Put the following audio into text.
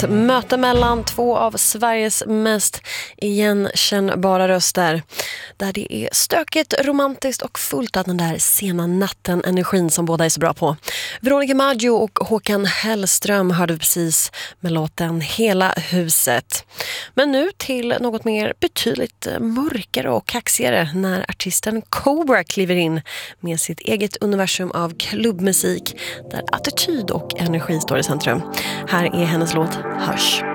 Ett möte mellan två av Sveriges mest igenkännbara röster. Där det är stökigt, romantiskt och fullt av den där sena natten-energin som båda är så bra på. Veronica Maggio och Håkan Hellström hörde precis med låten Hela huset. Men nu till något mer betydligt mörkare och kaxigare när artisten Cobra kliver in med sitt eget universum av klubbmusik där attityd och energi står i centrum. Här är hennes låt Hush.